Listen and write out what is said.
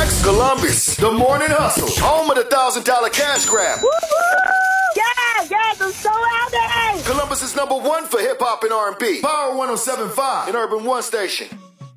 Next, Columbus, the morning hustle, home of the $1,000 cash grab. Yes, I'm so happy. Columbus is #1 for hip hop and R&B. Power 107.5 and Urban One Station.